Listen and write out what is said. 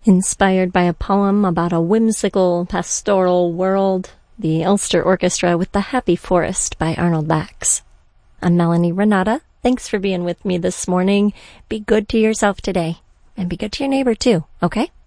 Inspired by a poem about a whimsical pastoral world, the Ulster Orchestra with The Happy Forest by Arnold Bax. I'm Melanie Renata. Thanks for being with me this morning. Be good to yourself today, and be good to your neighbor too, okay?